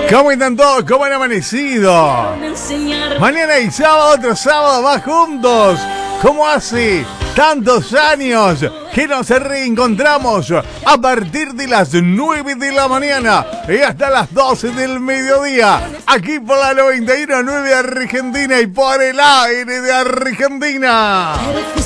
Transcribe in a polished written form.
¿Cómo están todos? ¿Cómo han amanecido? Mañana y sábado, otro sábado más juntos. ¿Cómo hace tantos años que nos reencontramos a partir de las 9 de la mañana y hasta las 12 del mediodía? Aquí por la 91.9 Argentina y por el aire de Argentina.